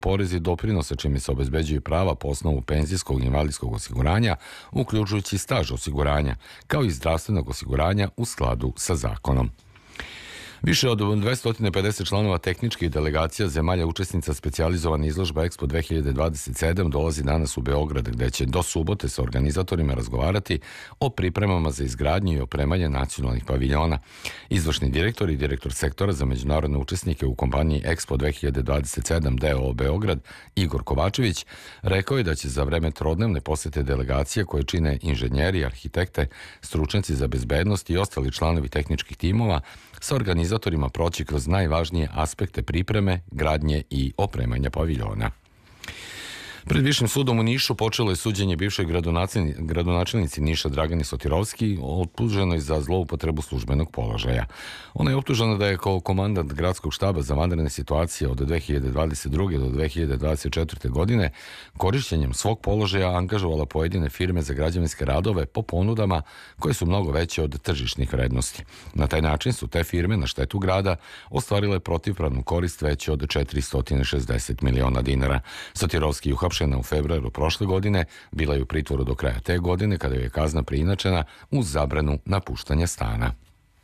porezi i doprinose čime se obezbeđuju prava po osnovu penzijskog i invalidskog osiguranja, uključujući staž osiguranja, kao i zdravstvenog osiguranja u skladu sa zakonom. Više od 250 članova tehničkih delegacija zemalja učesnica specijalizovane izložba Expo 2027 dolazi danas u Beograd, gde će do subote sa organizatorima razgovarati o pripremama za izgradnju i opremanje nacionalnih paviljona. Izvršni direktor i direktor sektora za međunarodne učesnike u kompaniji Expo 2027 DOO Beograd, Igor Kovačević, rekao je da će za vreme trodnevne posete delegacije koje čine inženjeri, arhitekte, stručnjaci za bezbednost i ostali članovi tehničkih timova sa organizatorima proći kroz najvažnije aspekte pripreme, gradnje i opremanja paviljona. Pred Višim sudom u Nišu počelo je suđenje bivšoj gradonačelnici Niša Dragani Sotirovski, optuženoj za zloupotrebu službenog položaja. Ona je optužena da je kao komandant gradskog štaba za vanredne situacije od 2022. do 2024. godine korišćenjem svog položaja angažovala pojedine firme za građevinske radove po ponudama koje su mnogo veće od tržišnih vrednosti. Na taj način su te firme na štetu grada ostvarile protivpravnu korist veće od 460 miliona dinara. Sotirovski je uhapšena u februaru prošle godine, bila je u pritvoru do kraja te godine kada je kazna preinačena uz zabranu napuštanja stana.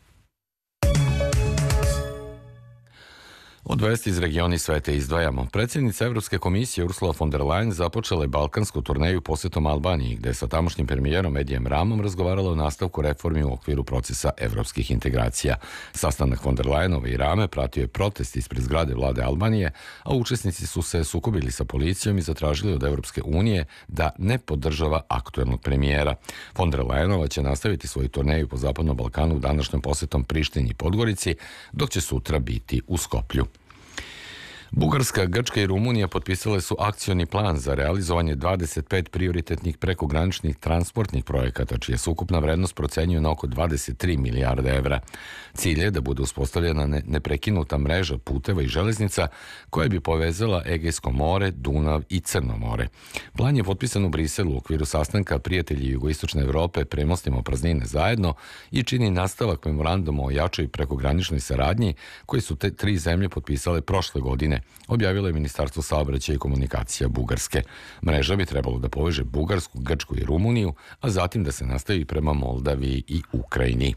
Od vesti iz regiona i sveta izdvajamo. Predsjednica Evropske komisije Ursula von der Leyen započela je balkansku turneju posjetom Albaniji, gde je sa tamošnjim premijerom Edijem Ramom razgovarala o nastavku reformi u okviru procesa evropskih integracija. Sastanak von der Leyenove i Rame pratio je protest ispred zgrade vlade Albanije, a učesnici su se sukobili sa policijom i zatražili od Evropske unije da ne podržava aktuelnog premijera. Von der Leyenova će nastaviti svoju turneju po Zapadnom Balkanu današnjom posjetom Prištini i Podgorici, dok će sutra biti u Skoplju. Bugarska, Grčka i Rumunija potpisale su akcioni plan za realizovanje 25 prioritetnih prekograničnih transportnih projekata, čija se ukupna vrednost procenjuje na oko 23 milijarde evra. Cilj je da bude uspostavljena neprekinuta mreža puteva i železnica koja bi povezala Egejsko more, Dunav i Crno more. Plan je potpisan u Briselu u okviru sastanka Prijatelji jugoistočne Evrope Premostimo praznine zajedno i čini nastavak memoranduma o jačoj prekograničnoj saradnji koji su te tri zemlje potpisale prošle godine, objavilo je Ministarstvo saobraćaja i komunikacija Bugarske. Mreža bi trebalo da poveže Bugarsku, Grčku i Rumuniju, a zatim da se nastavi prema Moldaviji i Ukrajini.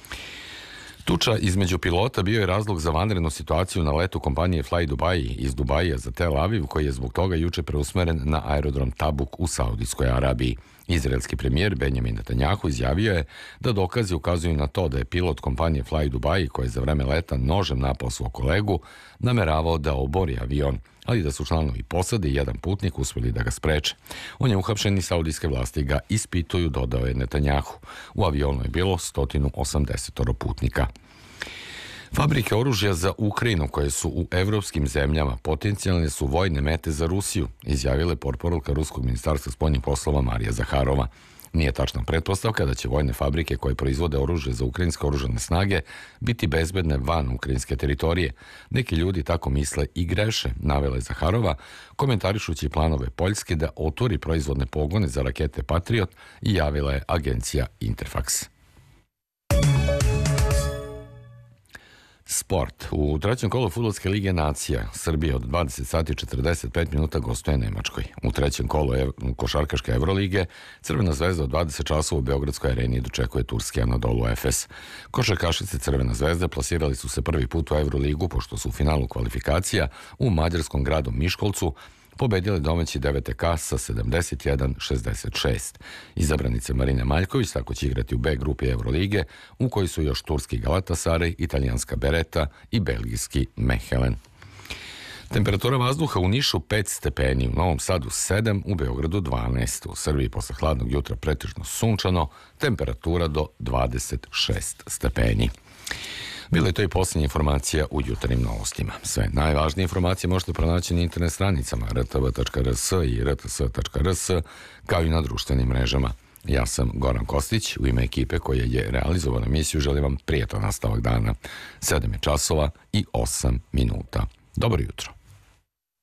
Tuča između pilota bio je razlog za vanrednu situaciju na letu kompanije Fly Dubai iz Dubaija za Tel Aviv, koji je zbog toga juče preusmeren na aerodrom Tabuk u Saudijskoj Arabiji. Izraelski premijer Benjamin Netanjahu izjavio je da dokazi ukazuju na to da je pilot kompanije Fly Dubai, koji je za vreme leta nožem napao svog kolegu, nameravao da obori avion, ali da su članovi posade i jedan putnik uspjeli da ga spreče. On je uhapšen i saudijske vlasti ga ispituju, dodao je Netanjahu. U avionu je bilo 180 putnika. Fabrike oružja za Ukrajinu koje su u evropskim zemljama potencijalne su vojne mete za Rusiju, izjavila je portparolka Ruskog ministarstva spoljnih poslova Marija Zaharova. Nije tačna pretpostavka da će vojne fabrike koje proizvode oružje za ukrajinske oružane snage biti bezbedne van ukrajinske teritorije. Neki ljudi tako misle i greše, navela je Zaharova, komentarišući planove Poljske da otvori proizvodne pogone za rakete Patriot, i javila je agencija Interfax. Sport. U trećem kolu Fudbalske lige nacija Srbija od 20 sati 45 minuta gostuje Nemačkoj. U trećem kolu košarkaške Evrolige Crvena zvezda od 20 časova u Beogradskoj areni dočekuje turski Anadolu Efes. Košarkašice Crvene zvezde plasirali su se prvi put u Evroligu pošto su u finalu kvalifikacija u mađarskom gradu Miškolcu pobedile domaći 9K sa 71-66. Izabranice Marine Maljković tako će igrati u B grupi Evrolige, u kojoj su još turski Galatasaray, italijanska Beretta i belgijski Mechelen. Temperatura vazduha u Nišu 5 stepeni, u Novom Sadu 7, u Beogradu 12. U Srbiji posle hladnog jutra pretežno sunčano, temperatura do 26 stepeni. Bila je to i posljednja informacija u jutarnjim novostima. Sve najvažnije informacije možete pronaći na internet stranicama rtv.rs i rts.rs, kao i na društvenim mrežama. Ja sam Goran Kostić, u ime ekipe koja je realizovala emisiju želim vam prijatan nastavak dana. 7 je časova i 8 minuta. Dobro jutro.